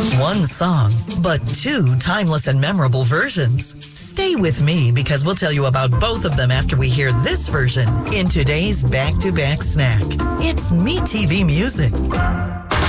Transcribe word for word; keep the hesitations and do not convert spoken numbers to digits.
One song, but two timeless and memorable versions. Stay with me because we'll tell you about both of them after we hear this version in today's Back to Back Snack. It's Me T V Music.